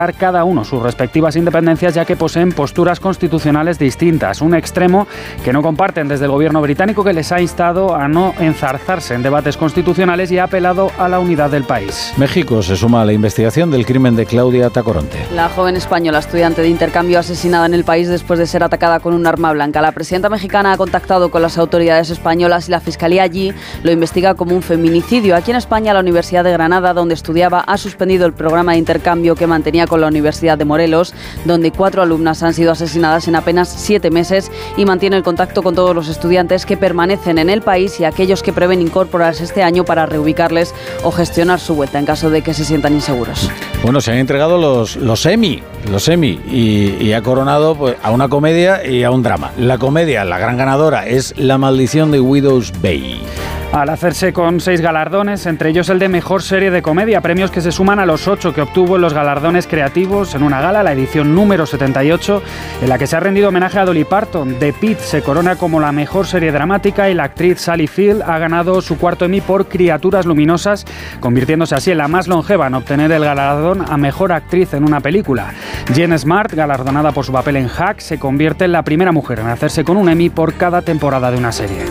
cada uno sus respectivas independencias, ya que poseen posturas constitucionales distintas. Un extremo que no comparten desde el gobierno británico, que les ha instado a no enzarzarse en debates constitucionales y ha apelado a la unidad del país. México se suma a la investigación del crimen de Claudia Tacoronte. La joven española, estudiante de intercambio, asesinada en el país después de ser atacada con un arma blanca. La presidenta mexicana ha contactado con las autoridades españolas y la fiscalía allí lo investiga como un feminicidio. Aquí en España, la Universidad de Granada, donde estudiaba, ha suspendido el programa de intercambio que mantenía con la Universidad de Morelos, donde 4 alumnas han sido asesinadas en apenas 7 meses, y mantiene el contacto con todos los estudiantes que permanecen en el país y aquellos que prevén incorporarse este año para reubicarles o gestionar su vuelta en caso de que se sientan inseguros. Bueno, se han entregado los Emmy y ha coronado pues, a una comedia y a un drama. La comedia, la gran ganadora, es La maldición de Widow's Bay. Al hacerse con 6 galardones, entre ellos el de Mejor Serie de Comedia, premios que se suman a los 8 que obtuvo en los galardones creativos en una gala, la edición número 78, en la que se ha rendido homenaje a Dolly Parton. The Pitt se corona como la Mejor Serie Dramática y la actriz Sally Field ha ganado su 4º Emmy por Criaturas Luminosas, convirtiéndose así en la más longeva en obtener el galardón a Mejor Actriz en una película. Jen Smart, galardonada por su papel en Hack, se convierte en la primera mujer en hacerse con un Emmy por cada temporada de una serie.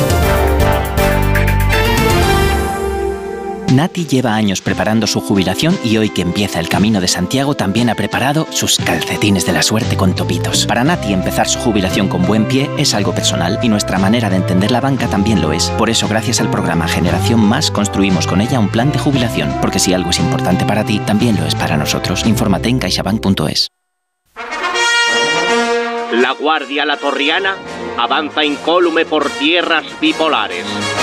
Nati lleva años preparando su jubilación y hoy que empieza el Camino de Santiago también ha preparado sus calcetines de la suerte con topitos. Para Nati, empezar su jubilación con buen pie es algo personal y nuestra manera de entender la banca también lo es. Por eso, gracias al programa Generación Más, construimos con ella un plan de jubilación, porque si algo es importante para ti, también lo es para nosotros. Infórmate en caixabank.es. La Guardia Latorriana avanza incólume por tierras bipolares.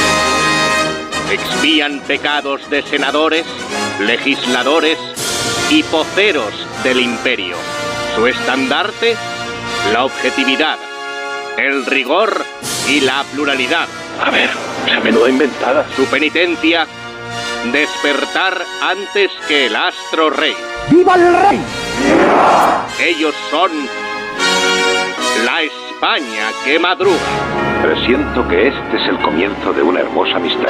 Expían pecados de senadores, legisladores y poceros del imperio. Su estandarte, la objetividad, el rigor y la pluralidad. A ver, esa menuda inventada. Su penitencia, despertar antes que el astro rey. ¡Viva el rey! Ellos son la España que madruga. Presiento que este es el comienzo de una hermosa amistad.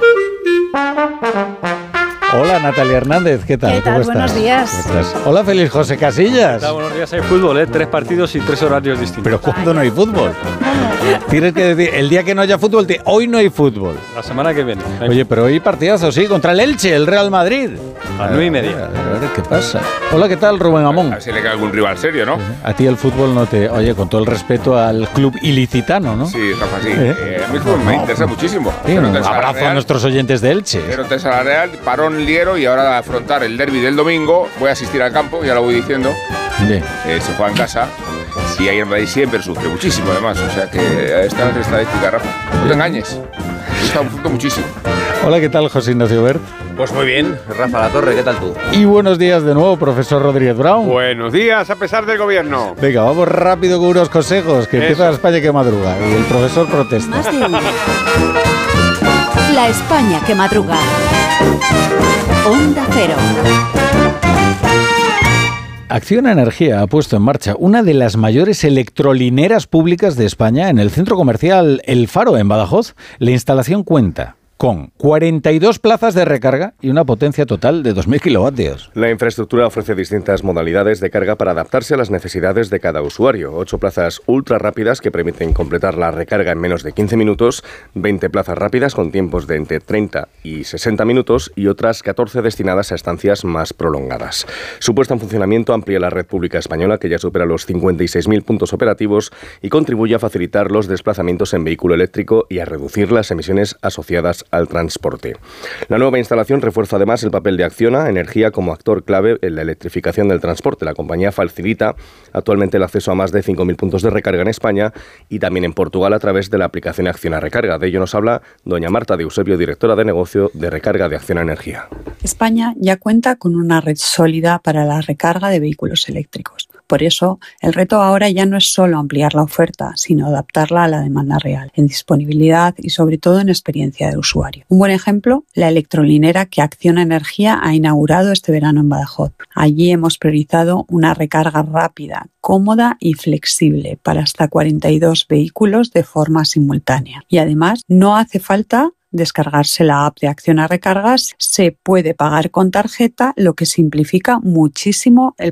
Hola, Natalia Hernández, ¿qué tal? ¿Qué tal? ¿Cómo estás? Buenos días. Hola, Félix José Casillas. ¿Qué tal? Buenos días, hay fútbol, 3 partidos y 3 horarios distintos. Pero ¿cuándo no hay fútbol? Tienes que decir, el día que no haya fútbol, hoy no hay fútbol. La semana que viene. Oye, pero hoy partidazo, sí, contra el Elche, el Real Madrid. A 9:30. A ver, ¿qué pasa? Hola, ¿qué tal, Rubén Amón? A ver si le cae algún rival serio, ¿no? A ti el fútbol no te... Oye, con todo el respeto al club ilicitano, ¿no? Sí, Rafa, sí. A mí el fútbol me interesa muchísimo. Sí, un abrazo a nuestros oyentes de Elche. Pero te la Real, parón liguero y ahora a afrontar el derbi del domingo. Voy a asistir al campo, ya lo voy diciendo. Bien. Se juega en casa. Y ahí el Madrid siempre sufre muchísimo, además. O sea que esta es estadística, Rafa. No te engañes. Está sufriendo muchísimo. Hola, ¿qué tal, José Ignacio Bert? Pues muy bien, Rafa La Torre, ¿qué tal tú? Y buenos días de nuevo, profesor Rodríguez Brown. Buenos días, a pesar del gobierno. Venga, vamos rápido con unos consejos, que empieza la España que madruga. Y el profesor protesta. Más de uno. La España que madruga. Onda Cero. Acciona Energía ha puesto en marcha una de las mayores electrolineras públicas de España en el centro comercial El Faro, en Badajoz. La instalación cuenta con 42 plazas de recarga y una potencia total de 2.000 kilovatios. La infraestructura ofrece distintas modalidades de carga para adaptarse a las necesidades de cada usuario. 8 plazas ultra rápidas que permiten completar la recarga en menos de 15 minutos, 20 plazas rápidas con tiempos de entre 30 y 60 minutos y otras 14 destinadas a estancias más prolongadas. Su puesta en funcionamiento amplía la red pública española, que ya supera los 56.000 puntos operativos, y contribuye a facilitar los desplazamientos en vehículo eléctrico y a reducir las emisiones asociadas al transporte. La nueva instalación refuerza además el papel de Acciona Energía como actor clave en la electrificación del transporte. La compañía facilita actualmente el acceso a más de 5.000 puntos de recarga en España y también en Portugal a través de la aplicación Acciona Recarga. De ello nos habla doña Marta de Eusebio, directora de negocio de recarga de Acciona Energía. España ya cuenta con una red sólida para la recarga de vehículos eléctricos. Por eso, el reto ahora ya no es solo ampliar la oferta, sino adaptarla a la demanda real, en disponibilidad y sobre todo en experiencia de usuario. Un buen ejemplo, la electrolinera que Acciona Energía ha inaugurado este verano en Badajoz. Allí hemos priorizado una recarga rápida, cómoda y flexible para hasta 42 vehículos de forma simultánea. Y además, no hace falta descargarse la app de Acciona Recargas, se puede pagar con tarjeta, lo que simplifica muchísimo el